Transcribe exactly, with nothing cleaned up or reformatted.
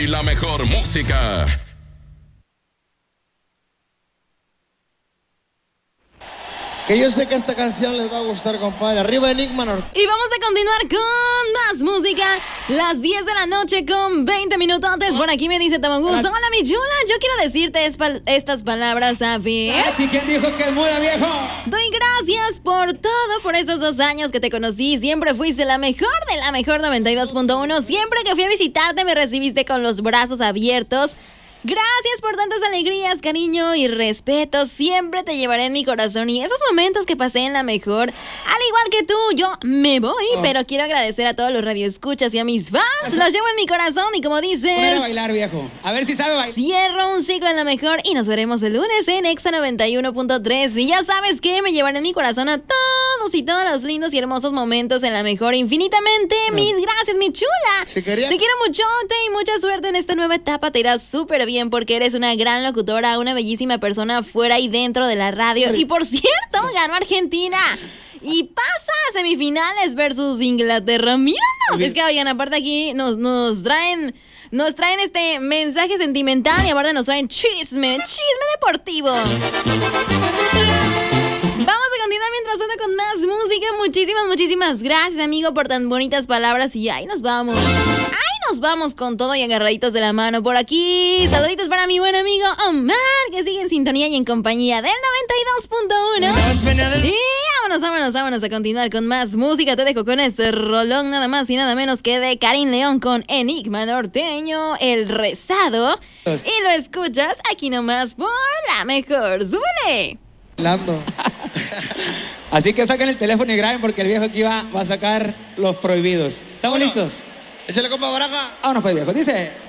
y la mejor música. Que yo sé que esta canción les va a gustar, compadre. Arriba Enigma Norte. Y vamos a continuar con más música. Las diez de la noche con veinte minutotes. Por aquí me dice Tamangus. Hola, mi chula. Yo quiero decirte espa- estas palabras, a ver. Ah, ¿quién dijo que es muda, viejo? Doy gracias por todo, por estos dos años que te conocí. Siempre fuiste la mejor de la mejor noventa y dos punto uno. Siempre que fui a visitarte me recibiste con los brazos abiertos. Gracias por tantas alegrías, cariño y respeto. Siempre te llevaré en mi corazón y esos momentos que pasé en la mejor. Al igual que tú, yo me voy, oh. pero quiero agradecer a todos los radioescuchas y a mis fans. Los llevo en mi corazón y como dices... Poner a bailar, viejo. A ver si sabe bailar. Cierro un ciclo en la mejor y nos veremos el lunes en Exa noventa y uno punto tres. Y ya sabes que me llevaré en mi corazón a todos y todos los lindos y hermosos momentos en la mejor infinitamente. No. Mil gracias, mi chula. Si quería... Te quiero muchote y mucha suerte en esta nueva etapa. Te irás súper bien porque eres una gran locutora, una bellísima persona fuera y dentro de la radio. Y por cierto, ganó Argentina. Y pasa a semifinales versus Inglaterra. Míranos. Es que, oigan, aparte aquí nos, nos traen... Nos traen este mensaje sentimental y aparte nos traen chisme, chisme deportivo. Vamos a continuar mientras tanto con más música. Muchísimas, muchísimas gracias, amigo, por tan bonitas palabras. Y ahí nos vamos. Ahí nos vamos con todo y agarraditos de la mano por aquí. Saluditos para mi buen amigo Omar, que sigue en sintonía y en compañía del noventa y dos punto uno. Y vámonos, vámonos, vámonos a continuar con más música. Te dejo con este rolón nada más y nada menos que de Karim León con Enigma Norteño, El Rezado. Y lo escuchas aquí nomás por la mejor. ¡Súbele! Lando. Así que saquen el teléfono y graben porque el viejo aquí va, va a sacar los prohibidos. ¿Estamos bueno, listos? Échale, compa Baraja. Vámonos pues, viejo. Dice...